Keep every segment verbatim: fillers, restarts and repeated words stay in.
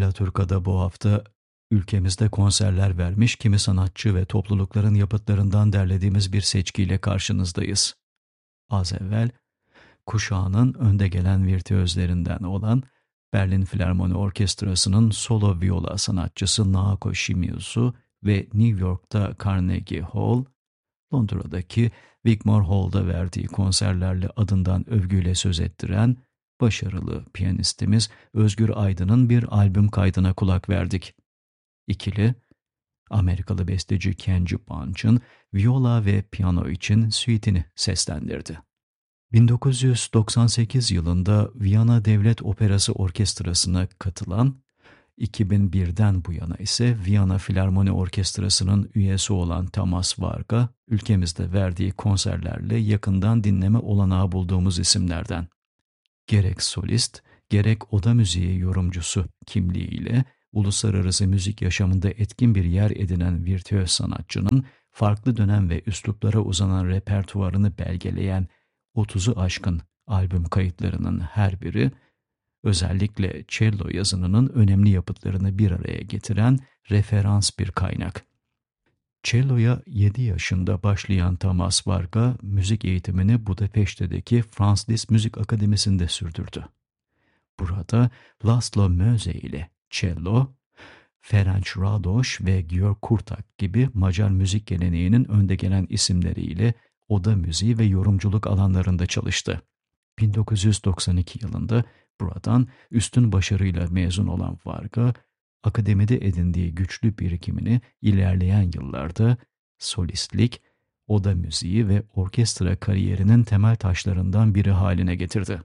Alaturka'da bu hafta ülkemizde konserler vermiş kimi sanatçı ve toplulukların yapıtlarından derlediğimiz bir seçkiyle karşınızdayız. Az evvel kuşağının önde gelen virtüözlerinden olan Berlin Filarmoni Orkestrası'nın solo viola sanatçısı Naoko Shimizu ve New York'ta Carnegie Hall, Londra'daki Wigmore Hall'da verdiği konserlerle adından övgüyle söz ettiren başarılı piyanistimiz Özgür Aydın'ın bir albüm kaydına kulak verdik. İkili, Amerikalı besteci Kenji Bunch'ın viola ve piyano için suite'ini seslendirdi. bin dokuz yüz doksan sekiz yılında Viyana Devlet Operası Orkestrası'na katılan, iki bin birden bu yana ise Viyana Filarmoni Orkestrası'nın üyesi olan Thomas Varga, ülkemizde verdiği konserlerle yakından dinleme olanağı bulduğumuz isimlerden. Gerek solist, gerek oda müziği yorumcusu kimliğiyle uluslararası müzik yaşamında etkin bir yer edinen virtüöz sanatçının farklı dönem ve üsluplara uzanan repertuarını belgeleyen otuzu aşkın albüm kayıtlarının her biri, özellikle cello yazınının önemli yapıtlarını bir araya getiren referans bir kaynak. Cello'ya yedi yaşında başlayan Thomas Varga, müzik eğitimini Budapeşte'deki Franz Liszt Müzik Akademisi'nde sürdürdü. Burada Laszlo Möse ile cello, Ferenc Rados ve György Kurtak gibi Macar müzik geleneğinin önde gelen isimleriyle oda müziği ve yorumculuk alanlarında çalıştı. bin dokuz yüz doksan iki yılında buradan üstün başarıyla mezun olan Varga, akademide edindiği güçlü birikimini ilerleyen yıllarda solistlik, oda müziği ve orkestra kariyerinin temel taşlarından biri haline getirdi.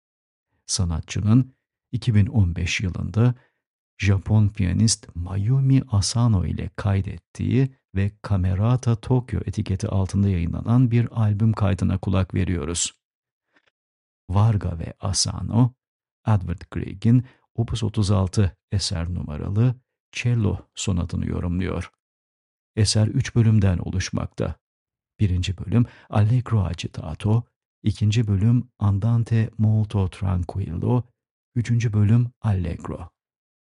Sanatçının iki bin on beş yılında Japon piyanist Mayumi Asano ile kaydettiği ve Camerata Tokyo etiketi altında yayınlanan bir albüm kaydına kulak veriyoruz. Varga ve Asano, Edvard Grieg'in Opus otuz altı eser numaralı Cello sonatını yorumluyor. Eser üç bölümden oluşmakta. Birinci bölüm Allegro agitato, ikinci bölüm Andante molto tranquillo, üçüncü bölüm Allegro.